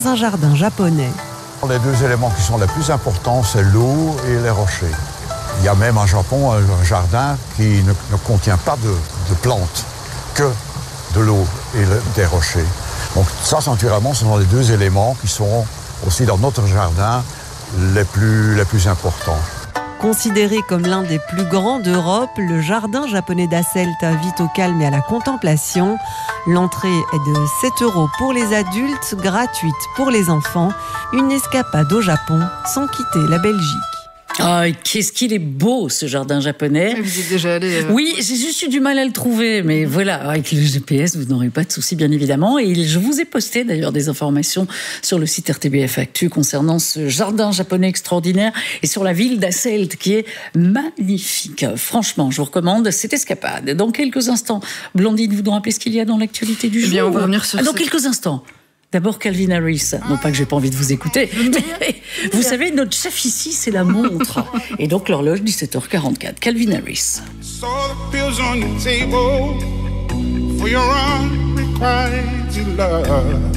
Un jardin japonais. Les deux éléments qui sont les plus importants, c'est l'eau et les rochers. Il y a même au Japon un jardin qui ne contient pas de plantes, que de l'eau et des rochers. Donc ça, naturellement, ce sont les deux éléments qui sont aussi dans notre jardin les plus importants. Considéré comme l'un des plus grands d'Europe, le jardin japonais d'Asselt invite au calme et à la contemplation. L'entrée est de 7 € pour les adultes, gratuite pour les enfants. Une escapade au Japon sans quitter la Belgique. Ah, qu'est-ce qu'il est beau, ce jardin japonais. Vous êtes déjà allé Oui, j'ai juste eu du mal à le trouver, mais voilà, avec le GPS, vous n'aurez pas de souci, bien évidemment. Et je vous ai posté d'ailleurs des informations sur le site RTBF Actu concernant ce jardin japonais extraordinaire et sur la ville d'Asselt qui est magnifique. Franchement, je vous recommande cette escapade. Dans quelques instants, Blandine, vous nous rappelez ce qu'il y a dans l'actualité du jour? Eh bien, on va revenir sur dans quelques instants. D'abord, Calvin Harris. Non pas que j'ai pas envie de vous écouter, mais vous savez, notre chef ici, c'est la montre. Et donc, l'horloge, 17h44. Calvin Harris. Saw the pills on your table for your unrequited love.